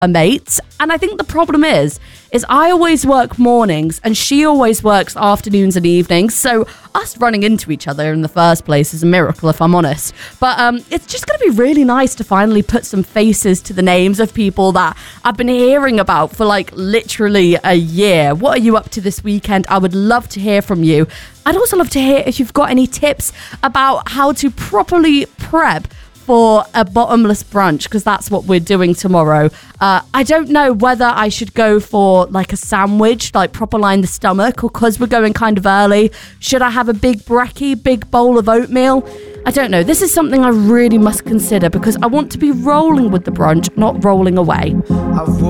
are mates. And I think the problem is I always work mornings and she always works afternoons and evenings. So us running into each other in the first place is a miracle, if I'm honest. But it's just going to be really nice to finally put some faces to the names of people that I've been hearing about for like literally a year. What are you up to this weekend? I would love to hear from you. I'd also love to hear if you've got any tips about how to properly prep for a bottomless brunch, because that's what we're doing tomorrow. I don't know whether I should go for like a sandwich, like proper line the stomach, or because we're going kind of early, should I have a big brekkie, big bowl of oatmeal? I don't know. This is something I really must consider because I want to be rolling with the brunch, not rolling away.